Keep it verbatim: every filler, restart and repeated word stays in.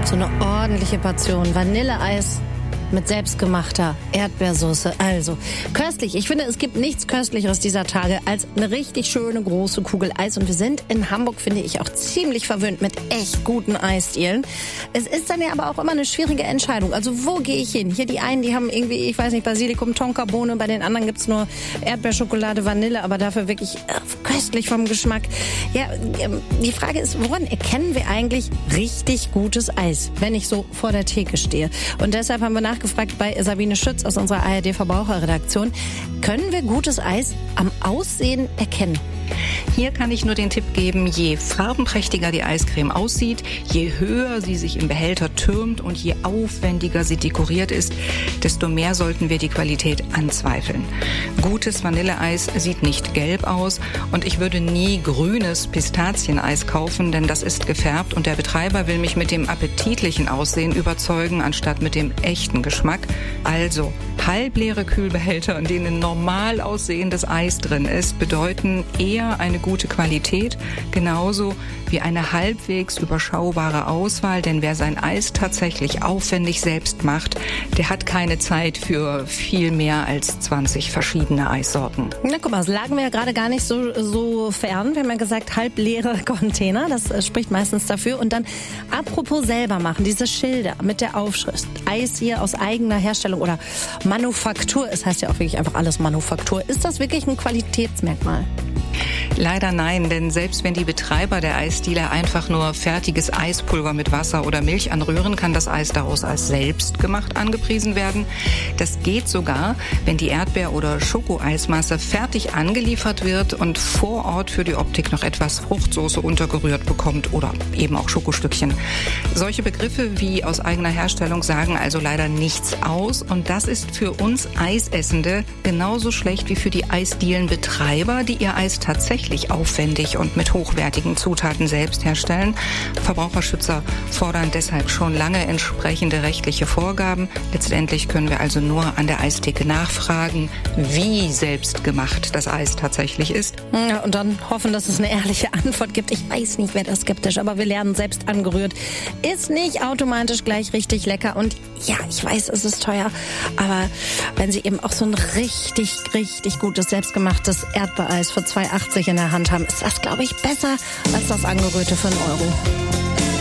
So eine ordentliche Portion Vanilleeis mit selbstgemachter Erdbeersoße. Also, köstlich. Ich finde, es gibt nichts Köstlicheres dieser Tage als eine richtig schöne große Kugel Eis. Und wir sind in Hamburg, finde ich, auch ziemlich verwöhnt mit echt guten Eisdielen. Es ist dann ja aber auch immer eine schwierige Entscheidung. Also, wo gehe ich hin? Hier die einen, die haben irgendwie, ich weiß nicht, Basilikum, Tonkabohne. Bei den anderen gibt's nur Erdbeerschokolade, Vanille, aber dafür wirklich äh, köstlich vom Geschmack. Ja, die Frage ist, woran erkennen wir eigentlich richtig gutes Eis, wenn ich so vor der Theke stehe? Und deshalb haben wir nach gefragt bei Sabine Schütz aus unserer A R D-Verbraucherredaktion. Können wir gutes Eis am Aussehen erkennen? Hier kann ich nur den Tipp geben, je farbenprächtiger die Eiscreme aussieht, je höher sie sich im Behälter türmt und je aufwendiger sie dekoriert ist, desto mehr sollten wir die Qualität anzweifeln. Gutes Vanilleeis sieht nicht gelb aus und ich würde nie grünes Pistazieneis kaufen, denn das ist gefärbt und der Betreiber will mich mit dem appetitlichen Aussehen überzeugen, anstatt mit dem echten Geschmack. Also halbleere Kühlbehälter, in denen normal aussehendes Eis drin ist, bedeuten eher eine gute Qualität, genauso wie eine halbwegs überschaubare Auswahl, denn wer sein Eis tatsächlich aufwendig selbst macht, der hat keine Zeit für viel mehr als zwanzig verschiedene Eissorten. Na guck mal, das lagen wir ja gerade gar nicht so, so fern. Wir haben ja gesagt, halbleere Container, das äh, spricht meistens dafür. Und dann, apropos selber machen, diese Schilder mit der Aufschrift, Eis hier aus eigener Herstellung oder Manufaktur, es heißt ja auch wirklich einfach alles Manufaktur. Ist das wirklich ein Qualitätsmerkmal? Leider nein, denn selbst wenn die Betreiber der Eisdiele einfach nur fertiges Eispulver mit Wasser oder Milch anrühren, kann das Eis daraus als selbstgemacht angepriesen werden. Das geht sogar, wenn die Erdbeer- oder Schokoeismasse fertig angeliefert wird und vor Ort für die Optik noch etwas Fruchtsoße untergerührt bekommt oder eben auch Schokostückchen. Solche Begriffe wie aus eigener Herstellung sagen also leider nichts aus und das ist für uns Eisessende genauso schlecht wie für die Eisdielenbetreiber, die ihr Eis tatsächlich aufwendig und mit hochwertigen Zutaten selbst herstellen. Verbraucherschützer fordern deshalb schon lange entsprechende rechtliche Vorgaben. Letztendlich können wir also nur an der Eistheke nachfragen, wie selbstgemacht das Eis tatsächlich ist. Ja, und dann hoffen, dass es eine ehrliche Antwort gibt. Ich weiß nicht, wer das skeptisch, aber wir lernen, selbst angerührt ist nicht automatisch gleich richtig lecker. Und ja, ich weiß, es ist teuer, aber wenn Sie eben auch so ein richtig, richtig gutes, selbstgemachtes Erdbeereis für zwei achtzig in der Hand haben, ist das, glaube ich, besser als das angerührte für einen Euro.